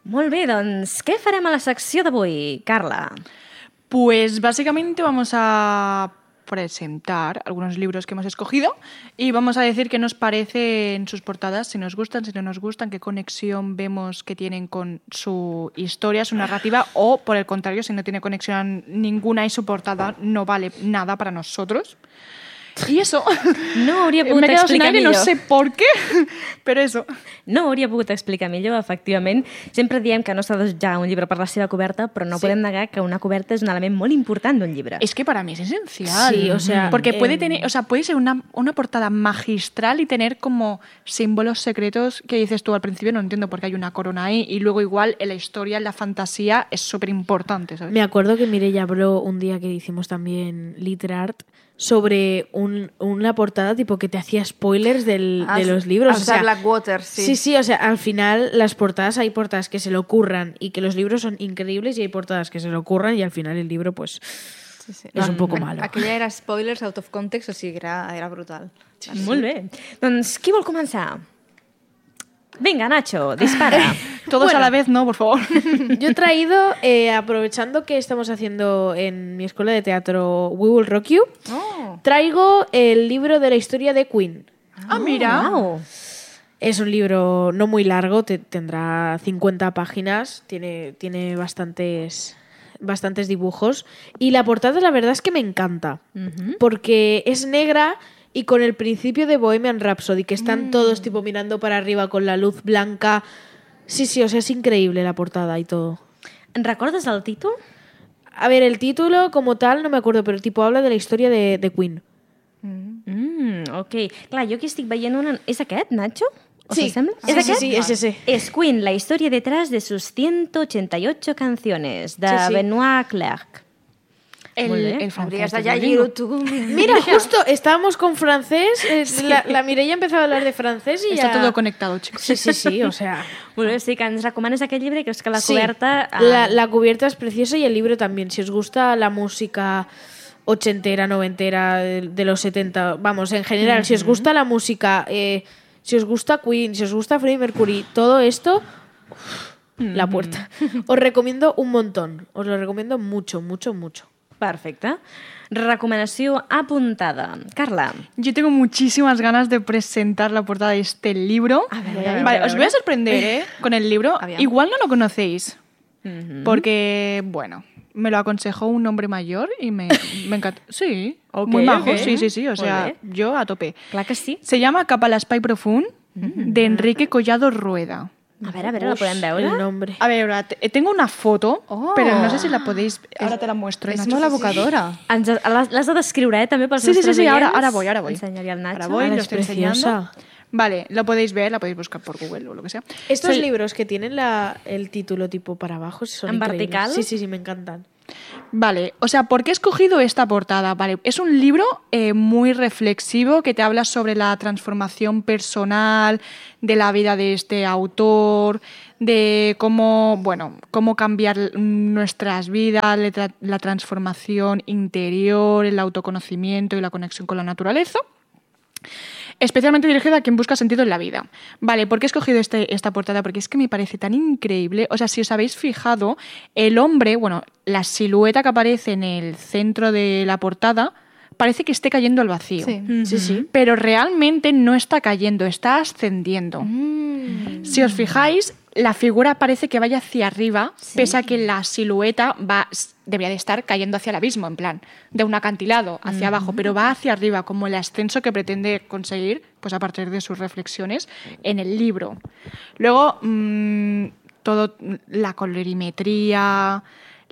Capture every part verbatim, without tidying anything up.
Molt bé, doncs què farem a la secció d'avui, Carla? Pues básicamente vamos a presentar algunos libros que hemos escogido y vamos a decir qué nos parecen sus portadas, si nos gustan, si no nos gustan, qué conexión vemos que tienen con su historia, su narrativa, o por el contrario, si no tiene conexión ninguna y su portada no vale nada para nosotros. I eso. No hauria pogut M'he quedat explicar sin aire, millor. no sé por qué, però eso. No hauria pogut explicar millor, efectivament. Sempre diem que no s'ha de jutjar un llibre per la seva coberta, però no Sí. podem negar que una coberta és un element molt important d'un llibre. Es que para mí es esencial. Sí, o sea, porque puede eh, tener, o sea, puede ser una, una portada magistral y tener como símbolos secretos que dices tú al principio no entiendo por qué hay una corona ahí y luego igual en la historia, en la fantasía es súper importante, ¿sabes? Me acuerdo que Mireia habló un día que hicimos también Literart sobre un, una portada tipo que te hacía spoilers del, Ah, de sí. los libros. O O sea, sea, Blackwater, sí. Sí, sí, o sea, al final las portadas, hay portadas que se le ocurran y que los libros son increíbles y hay portadas que se le ocurran y al final el libro pues Sí, sí. és un poco a- malo. Aquella era spoilers out of context, o sigui, era, era brutal. Molt bé. Doncs qui vol començar? Vinga, Nacho, dispara. Todos Bueno. a la vez, no, por favor. Yo he traído, eh, aprovechando que estamos haciendo en mi escuela de teatro We Will Rock You, Oh. traigo el libro de la historia de Queen. Ah, mira. Wow. Es un libro no muy largo, te- tendrá cincuenta páginas, tiene, tiene bastantes, bastantes dibujos y la portada la verdad es que me encanta porque es negra y con el principio de Bohemian Rhapsody, que están todos tipo mirando para arriba con la luz blanca. Sí, sí, o sea, es increíble la portada y todo. Recordes el títol? A ver, el título como tal no me acuerdo, pero tipo habla de la historia de, de Queen. Mm, ok. Clar, jo aquí estic veient una... És aquest, Nacho? ¿Os Sí. sembla? Sí, ¿És sí, aquest? sí, es ese. Es Queen, la historia detrás de sus ciento ochenta y ocho canciones, de Sí, sí. Benoit Clerc. El, Molt bé. el francés. Hauries de de llegir-ho Duolingo. tu. Mira, justo estábamos con francés, eh, la, la Mireia empezó a hablar de francés y Está ya... todo conectado, chicos. Sí, sí, sí, o sea... Molt bé, sí que ens recomanes aquest llibre, que és que la Sí, coberta... ah, la, la cubierta es preciosa y el libro también. Si os gusta la música ochentera, noventera, de, de los setenta, vamos, en general, si os gusta la música, eh, si os gusta Queen, si os gusta Freddie Mercury, todo esto, la puerta. Os recomiendo un montón, os lo recomiendo mucho, mucho, mucho. Perfecte. Recomanació apuntada. Carla. Yo tengo muchísimas ganas de presentar la portada de este libro. A ver, a ver, Vale, a ver, os a voy a ver. sorprender, ¿eh? Con el libro. Aviam. Igual no lo conocéis. Mhm. Porque, bueno, me lo aconsejó un hombre mayor y me, me encantó. Sí, Ok, muy majo. ok. Sí, sí, sí. O Molt sea, bé. yo a tope. Clar que sí. Se llama Cap a l'espai profund, de Enrique Collado Rueda. A veure, a veure, la Ush, podem veure? El nombre. A ver, ahora, te- tengo una foto, Oh. pero no sé si la podéis... Ahora te la muestro. És Nacho. molt evocadora. Ens, l'has l'has de descriure, eh, també, pels Sí, sí, sí, nostres sí, ahora, oients. ahora voy, ahora voy. Ensenyar-hi al Nacho. Ahora voy, Ahora lo es estoy enseñando. preciosa. Vale, lo podéis ver, la podéis buscar por Google o lo que sea. Estos Soy- libros que tienen la, el título tipo para abajo son ¿En increíbles. vertical? Sí, sí, sí, me encantan. Vale, o sea, ¿por qué he escogido esta portada? Vale, es un libro eh, muy reflexivo que te habla sobre la transformación personal de la vida de este autor, de cómo, bueno, cómo cambiar nuestras vidas, la tra- la transformación interior, el autoconocimiento y la conexión con la naturaleza. Especialmente dirigida a quien busca sentido en la vida. Vale, ¿por qué he escogido este, esta portada? Porque es que me parece tan increíble. O sea, si os habéis fijado, el hombre, bueno, la silueta que aparece en el centro de la portada, parece que esté cayendo al vacío. Sí. Sí, sí. Pero realmente no está cayendo, está ascendiendo. Si os fijáis, la figura parece que vaya hacia arriba, pese a que la silueta va, debería de estar cayendo hacia el abismo, en plan, de un acantilado hacia abajo, pero va hacia arriba, como el ascenso que pretende conseguir, pues a partir de sus reflexiones en el libro. Luego, mmm, todo, la colorimetría,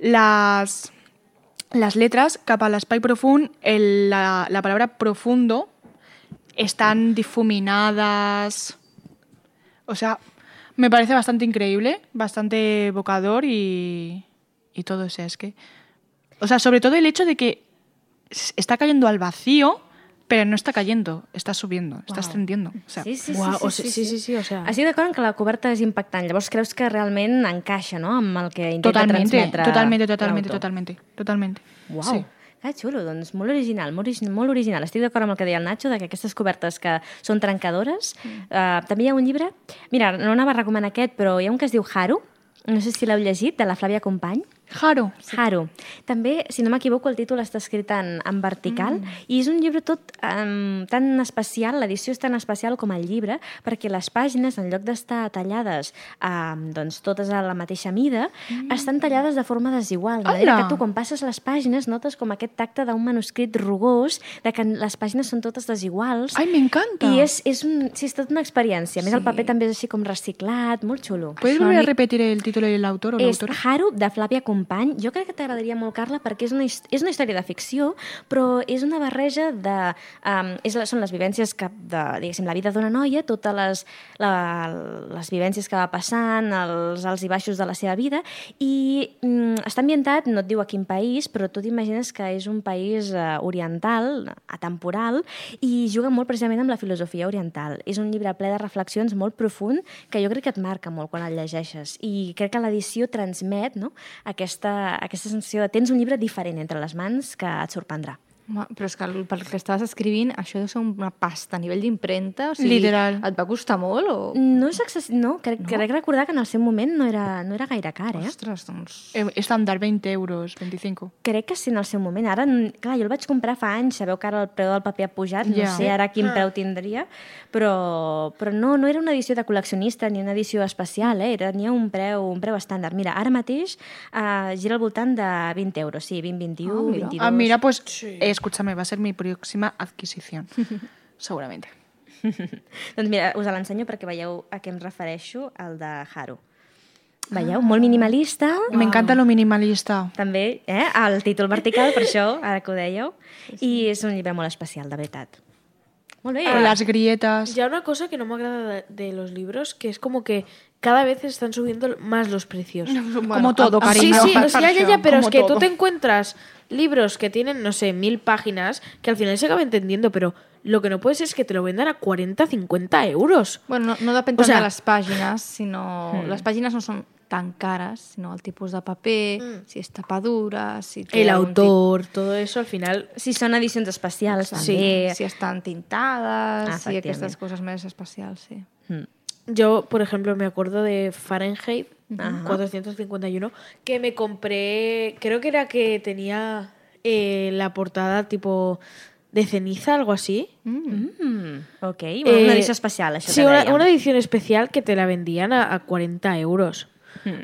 las, las letras, cap a l'espai profund, el, la, la palabra profundo, están difuminadas. O sea, me parece bastante increíble, bastante evocador y, y todo. O sea, es que... O sea, sobre todo el hecho de que s- está cayendo al vacío, pero no está cayendo, está subiendo, está ascendiendo. O sea, Sí, sí, Guau, sí, o sí, sea, sí, sí, sí, sí, o sea... Estic d'acord en que la coberta és impactant. Llavors creus que realment encaixa, no?, amb el que intenta totalmente, transmetre totalmente, totalmente, l'autor. totalmente, totalmente. Uau, Sí. que xulo, doncs molt original, molt, origi- molt original. Estic d'acord amb el que deia el Nacho, de que aquestes cobertes que són trencadores. Mm. Uh, també hi ha un llibre, mira, no anava a recomanar aquest, però hi ha un que es diu Haru, No sé si l'heu llegit, de la Flàvia Company. Jaro. Haro. També, si no m'equivoco, el títol està escrit en, en vertical mm. i és un llibre tot um, tan especial, l'edició és tan especial com el llibre, perquè les pàgines, en lloc d'estar tallades um, doncs, totes a la mateixa mida, mm. estan tallades de forma desigual. De manera que tu, quan passes les pàgines, notes com aquest tacte d'un manuscrit rugós, de que les pàgines són totes desiguals. Ai, m'encanta! I és, és, un, sí, és tota una experiència. A més, sí. El paper també és així com reciclat, molt xulo. ¿Puedes volver a repetir el título y el autor o la És autora? Haro, de Flàvia Company. Jo crec que t'agradaria molt, Carla, perquè és una, és una història de ficció, però és una barreja de... Um, és, són les vivències que, de, diguéssim, la vida d'una noia, totes les, la, les vivències que va passant, els alts i baixos de la seva vida, i um, està ambientat, no et diu a quin país, però tu t'imagines que és un país uh, oriental, atemporal, i juga molt precisament amb la filosofia oriental. És un llibre ple de reflexions molt profund, que jo crec que et marca molt quan el llegeixes, i crec que l'edició transmet, no?, aquesta Aquesta, aquesta sensació de tens un llibre diferent entre les mans que et sorprendrà. Home, però és que pel que estaves escrivint, això deu ser una pasta a nivell d'impremta. O sigui, literal. Et va costar molt? O... No és excessiu, no. Crec, no? crec recordar que en el seu moment no era, no era gaire car, eh? Ostres, doncs... Eh, Estándar, veinte euros, veinticinco. Crec que sí, en el seu moment. Ara, clar, jo el vaig comprar fa anys, sabeu que ara el preu del paper ha pujat, no Ja. sé ara quin preu tindria, però, però no, no era una edició de col·leccionista ni una edició especial, eh? Tenia un preu, un preu estàndard. Mira, ara mateix eh, gira al voltant de vint euros, sí, vint, vint-i-u, Ah, mira. vint-i-dos... Ah, mira, pues, sí. eh, escúchame, va a ser mi próxima adquisición. Seguramente. Doncs mira, us l'ensenyo perquè veieu a què em refereixo, el de Haro. Veieu? Molt minimalista. Wow. Me encanta lo minimalista. També, eh? El títol vertical, per això, ara que ho dèieu. I és un llibre molt especial, de veritat. Molt bé. Con las grietas. Ya una cosa que no me agrada de, de los libros, que es como que cada vez están subiendo más los precios. Como todo, Ah, sí, cariño. sí, o sea, ya, ya, pero Como es que todo. tú te encuentras libros que tienen, no sé, mil páginas, que al final se acaba entendiendo, pero lo que no puedes es que te lo vendan a cuarenta, cincuenta euros. Bueno, no, no depèn O tant sea- de les pàgines, sinó... Mm. Les pàgines no són tan cares, sinó el tipus de paper, mm. si és tapadura, si té El algun autor, todo eso al final... Si són edicions especials, tipus- també. si estan tintades, Ah, si efectivament. aquestes coses més especials, sí. Mm. Yo, por ejemplo, me acuerdo de Fahrenheit Ajá. cuatrocientos cincuenta y uno, que me compré, creo que era que tenía eh, la portada tipo de ceniza, algo así. Mm, ok, Eh, una edició especial, això Sí, que una, dèiem. una edición especial que te la vendían a, a cuarenta euros. Mm.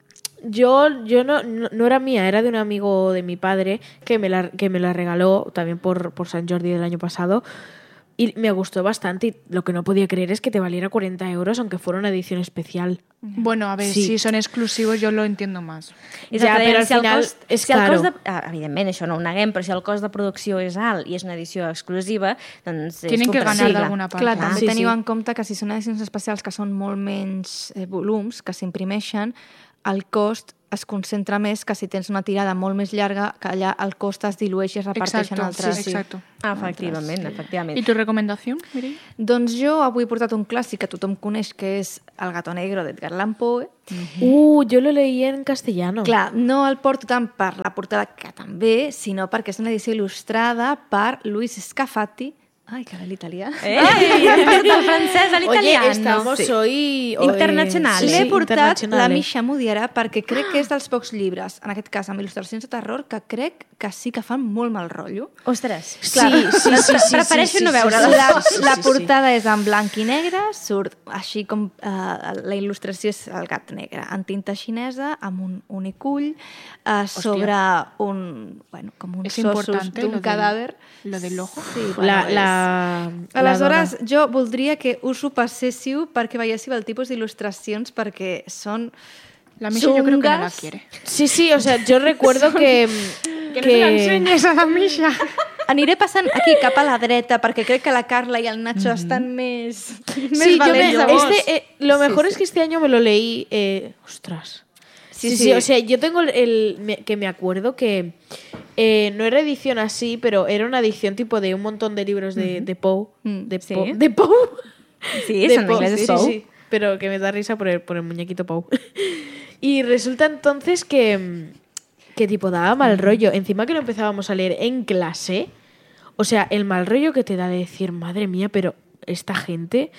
Yo, yo no, no, no era mía, era de un amigo de mi padre que me la, que me la regaló también por, por San Jordi del año pasado. Y me gustó bastante. Y lo que no podía creer es que te valiera cuarenta euros, aunque fuera una edición especial. Bueno, a ver, Sí. si son exclusivos yo lo entiendo más. És Ja, el que dèiem, però al si el final cost, és si el caro. cost de, ah, evidentment, això no ho neguem, però si el cost de producció és alt i és una edició exclusiva, doncs és Tienen que ganar comprensible. d'alguna part. Clar, Ah, també sí, teniu sí. en compte que si són edicions especials que són molt menys eh, volums, que s'imprimeixen, el cost es concentra més que si tens una tirada molt més llarga, que allà el cost es dilueix i es reparteix en Exacto, altres. sí, exacto. Ah, efectivament, efectivament. ¿Y tu recomendación, Mireia? Doncs jo avui he portat un clàssic que tothom coneix, que és El gato negro d'Edgar Allan Poe. Uh, yo lo leí en castellano. Clar, no el porto tant per la portada, que també, sinó perquè és una edició il·lustrada per Luis Scafati. Ai, que bé l'italià. Eh? Hem passat del francès a Oye, l'italiano. estamos Sí. hoy... Internacional. Sí, L'he sí, portat internacional, la eh. Misha Mudiara perquè crec que és dels pocs llibres, en aquest cas amb il·lustracions de terror, que crec que sí que fan molt mal rotllo. Ostres. Sí, sí, sí, sí, sí, Prefereixo sí, no sí, veure-la. sí, La, sí, sí, la sí, portada és en blanc i negre, surt així com eh, la il·lustració és el gat negre, en tinta xinesa, amb un únic ull, eh, sobre un, bueno, com uns Es ossos importante lo d'un del- cadàver. lo del ojo. Sí, sí. bueno, La, és- la, Aleshores, la jo voldria que us ho passéssiu perquè veiéssiu el tipus d'il·lustracions, perquè són La Misha yo creo que no la chungas. quiere. dona. Sí, sí, o sea, yo recuerdo que... Que no te la enseñes a la Misha. Aniré passant aquí cap a la dreta perquè crec que la Carla i el Nacho estan més, més Sí, yo me- valents. llavors. este, eh, lo Sí, mejor sí. es que este año me lo leí... Eh, ostras. Sí Sí, sí, sí. o sea, yo tengo el, el- me- que me acuerdo que eh, no era edición así, pero era una edición tipo de un montón de libros de, de Poe. Mm, De sí. Poe. De Poe. Sí, De son en Poe, inglés es sí, Poe. sí, pero que me da risa por el, por el muñequito Poe. Y resulta entonces que, que tipo daba mal rollo. Encima que lo empezábamos a leer en clase, o sea, el mal rollo que te da de decir, madre mía, pero esta gente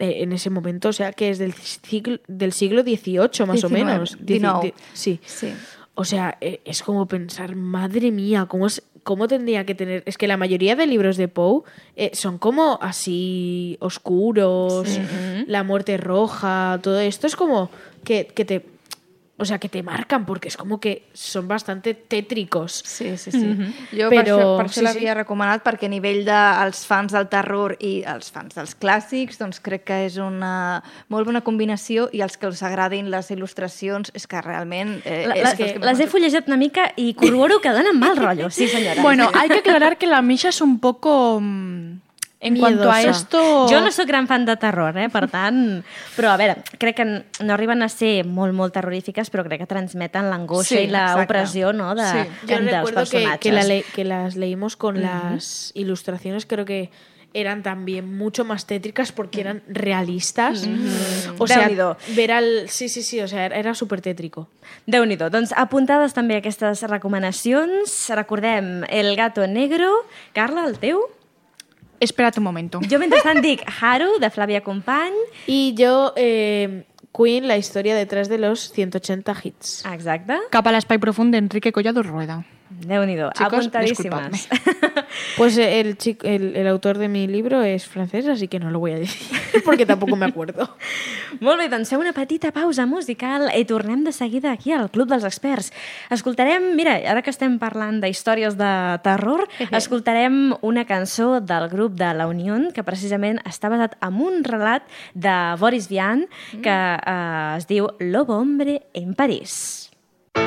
en ese momento, o sea, que es del siglo, del siglo dieciocho más diecinueve, o menos. diecinueve. Sí. Sí. O sea, es como pensar, madre mía, ¿cómo, es, cómo tendría que tener...? Es que la mayoría de libros de Poe eh, son como así oscuros, sí. La muerte roja, todo esto es como que, que te... O sea, que te marcan, porque és com que són bastante tètricos. Sí, sí, sí. Mm-hmm. Jo Però, per això, per això sí, l'havia sí. recomanat, perquè a nivell dels fans del terror i els fans dels clàssics, doncs crec que és una molt bona combinació, i els que els agradin les il·lustracions és que realment... Eh, la, és la, que les he fullejat una mica i corroboro que donen mal rotllo. Sí, senyora. Bueno, hay que aclarar que la Misha es un poco... En Miedosa. cuanto a esto... Jo no sóc gran fan de terror, eh? Per tant... Però, a veure, crec que no arriben a ser molt, molt terrorífiques, però crec que transmeten l'angoixa Sí, i la exacte. opressió, no?, de, Sí. Yo dels recuerdo que, personatges. que, la le que las leímos con uh-huh. las ilustraciones, creo que eran también mucho más tétricas porque eran realistas. Mm-hmm. O sea, Déu-n'hi-do. ver al... Sí, sí, sí, o sea, era súper tétrico. Déu-n'hi-do. Doncs apuntades també aquestes recomanacions. Recordem El gato negro. Carla, el teu? Espérate un momento. Jo mentrestant dic Haru, de Flavia Company. Y yo, eh, Queen, la historia detrás de los ciento ochenta hits. Exacte. Cap a l'espai profund d'Enrique Collado Rueda. Déu-n'hi-do. Chicos, Apuntadíssimes. Pues el, chico, el, el autor de mi libro es francés, así que no lo voy a decir, porque tampoco me acuerdo. Molt bé, doncs fem una petita pausa musical i tornem de seguida aquí al Club dels Experts. Escoltarem, mira, ara que estem parlant d'històries de terror, escoltarem una cançó del grup de La Unión, que precisament està basat en un relat de Boris Vian, que eh, es diu Lobo Hombre en París.